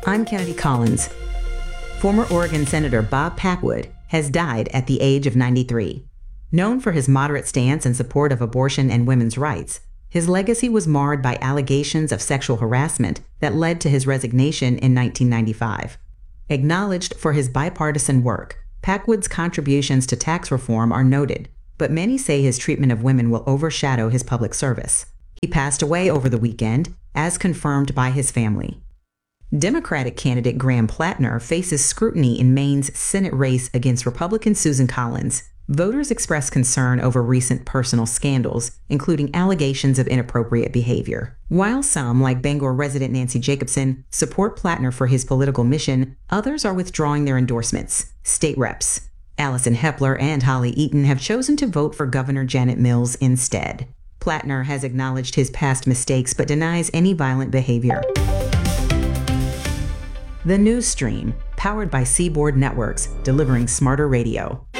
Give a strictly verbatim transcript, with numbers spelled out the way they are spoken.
I'm Kennedy Collins. Former Oregon Senator Bob Packwood has died at the age of ninety-three. Known for his moderate stance in support of abortion and women's rights, his legacy was marred by allegations of sexual harassment that led to his resignation in nineteen ninety-five. Acknowledged for his bipartisan work, Packwood's contributions to tax reform are noted, but many say his treatment of women will overshadow his public service. He passed away over the weekend, as confirmed by his family. Democratic candidate Graham Plattner faces scrutiny in Maine's Senate race against Republican Susan Collins. Voters expressed concern over recent personal scandals, including allegations of inappropriate behavior. While some, like Bangor resident Nancy Jacobson, support Plattner for his political mission, others are withdrawing their endorsements. State reps Allison Hepler and Holly Eaton have chosen to vote for Governor Janet Mills instead. Plattner has acknowledged his past mistakes but denies any violent behavior. The News Stream, powered by Seaboard Networks, delivering smarter radio.